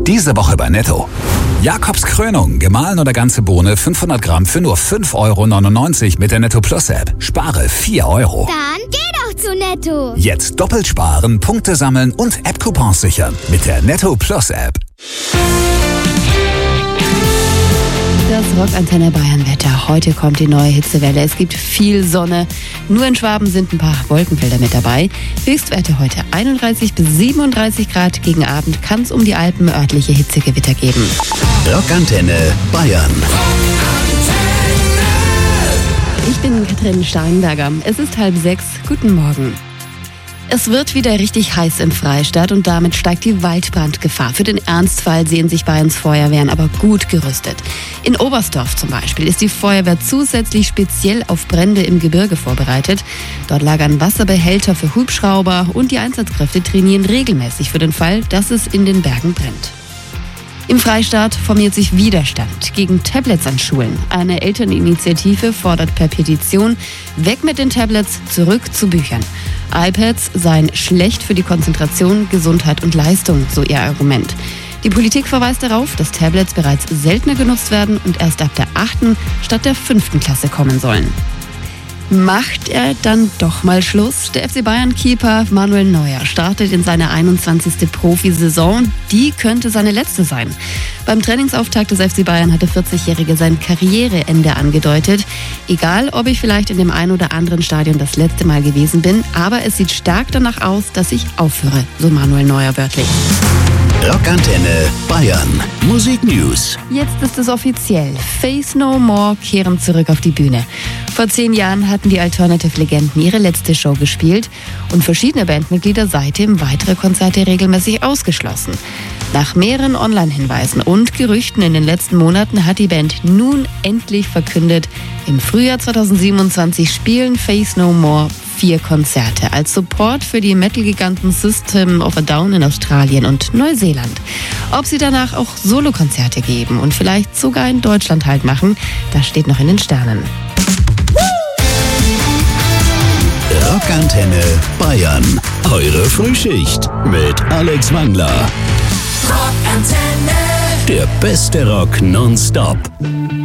Diese Woche bei Netto. Jakobs Krönung, gemahlen oder ganze Bohne 500 Gramm für nur 5,99 € mit der Netto Plus App. Spare 4 €. Dann geh doch zu Netto. Jetzt doppelt sparen, Punkte sammeln und App-Coupons sichern mit der Netto Plus App. Das Rockantenne Bayern-Wetter. Heute kommt die neue Hitzewelle. Es gibt viel Sonne. Nur in Schwaben sind ein paar Wolkenfelder mit dabei. Höchstwerte heute 31 bis 37 Grad. Gegen Abend kann es um die Alpen örtliche Hitzegewitter geben. Rockantenne Bayern. Ich bin Katrin Steinberger. Es ist 5:30. Guten Morgen. Es wird wieder richtig heiß im Freistaat und damit steigt die Waldbrandgefahr. Für den Ernstfall sehen sich Bayerns Feuerwehren aber gut gerüstet. In Oberstdorf zum Beispiel ist die Feuerwehr zusätzlich speziell auf Brände im Gebirge vorbereitet. Dort lagern Wasserbehälter für Hubschrauber und die Einsatzkräfte trainieren regelmäßig für den Fall, dass es in den Bergen brennt. Im Freistaat formiert sich Widerstand gegen Tablets an Schulen. Eine Elterninitiative fordert per Petition: weg mit den Tablets, zurück zu Büchern. iPads seien schlecht für die Konzentration, Gesundheit und Leistung, so ihr Argument. Die Politik verweist darauf, dass Tablets bereits seltener genutzt werden und erst ab der 8. statt der 5. Klasse kommen sollen. Macht er dann doch mal Schluss? Der FC Bayern-Keeper Manuel Neuer startet in seine 21. Profisaison. Die könnte seine letzte sein. Beim Trainingsauftakt des FC Bayern hat der 40-Jährige sein Karriereende angedeutet. Egal, ob ich vielleicht in dem einen oder anderen Stadion das letzte Mal gewesen bin, aber es sieht stark danach aus, dass ich aufhöre, so Manuel Neuer wörtlich. Rockantenne Bayern. Musik News. Jetzt ist es offiziell. Faith No More kehren zurück auf die Bühne. Vor 10 Jahren hatten die Alternative-Legenden ihre letzte Show gespielt und verschiedene Bandmitglieder seitdem weitere Konzerte regelmäßig ausgeschlossen. Nach mehreren Online-Hinweisen und Gerüchten in den letzten Monaten hat die Band nun endlich verkündet, im Frühjahr 2027 spielen Faith No More 4 Konzerte als Support für die Metal-Giganten System of a Down in Australien und Neuseeland. Ob sie danach auch Solokonzerte geben und vielleicht sogar in Deutschland Halt machen, das steht noch in den Sternen. Rockantenne Bayern. Eure Frühschicht mit Alex Wangler. Rockantenne. Der beste Rock nonstop.